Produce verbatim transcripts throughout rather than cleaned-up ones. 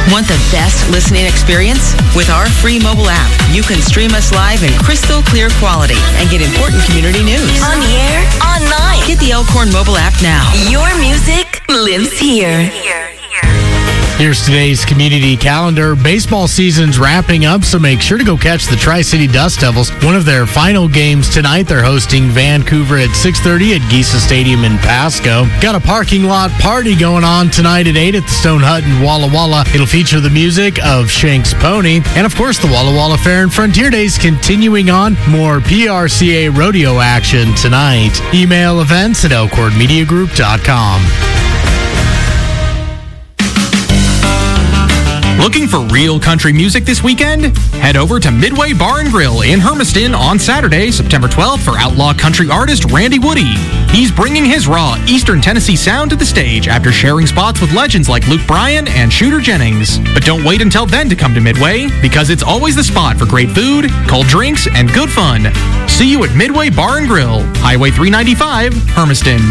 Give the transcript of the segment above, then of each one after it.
Want the best listening experience? With our free mobile app, you can stream us live in crystal clear quality and get important community news. On the air, online. Get the Elkhorn mobile app now. Your music lives here. Here's today's community calendar. Baseball season's wrapping up, so make sure to go catch the Tri-City Dust Devils. One of their final games tonight. They're hosting Vancouver at six thirty at Geisa Stadium in Pasco. Got a parking lot party going on tonight at eight at the Stone Hut in Walla Walla. It'll feature the music of Shank's Pony. And, of course, the Walla Walla Fair and Frontier Days continuing on. More P R C A rodeo action tonight. Email events at elkhorn media group dot com. Looking for real country music this weekend? Head over to Midway Bar and Grill in Hermiston on Saturday, September twelfth for outlaw country artist Randy Woody. He's bringing his raw Eastern Tennessee sound to the stage after sharing spots with legends like Luke Bryan and Shooter Jennings. But don't wait until then to come to Midway, because it's always the spot for great food, cold drinks, and good fun. See you at Midway Bar and Grill, Highway three ninety-five, Hermiston.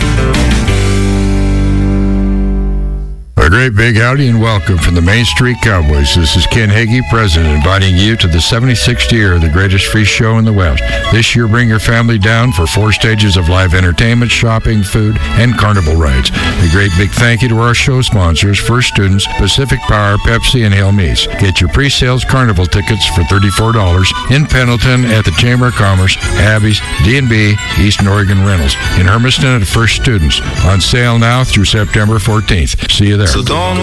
A great big howdy and welcome from the Main Street Cowboys. This is Ken Hagee, President, inviting you to the seventy-sixth year of the greatest free show in the West. This year, bring your family down for four stages of live entertainment, shopping, food, and carnival rides. A great big thank you to our show sponsors, First Students, Pacific Power, Pepsi, and Hail Meats. Get your pre-sales carnival tickets for thirty-four dollars in Pendleton at the Chamber of Commerce, Abby's, D and B, Eastern Oregon Rentals. In Hermiston at First Students. On sale now through September fourteenth. See you there. So don't